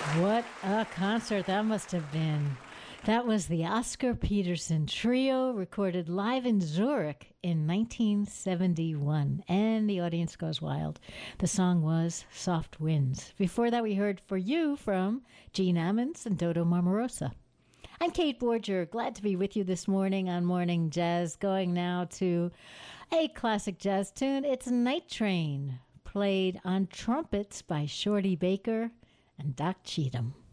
What a concert that must have been. That was the Oscar Peterson Trio, recorded live in Zurich in 1971. And the audience goes wild. The song was Soft Winds. Before that, we heard For You from Gene Ammons and Dodo Marmarosa. I'm Kate Borger. Glad to be with you this morning on Morning Jazz. Going now to a classic jazz tune. It's Night Train, played on trumpets by Shorty Baker and Doc Cheatham.